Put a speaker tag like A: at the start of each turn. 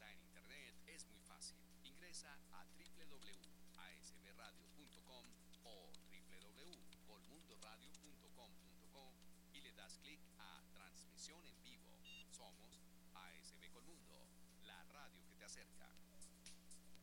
A: está en internet es muy fácil. Ingresa a www.asbradio.com o www.colmundoradio.com.co y le das clic a Transmisión en vivo. Somos ASB Colmundo, la radio que te acerca.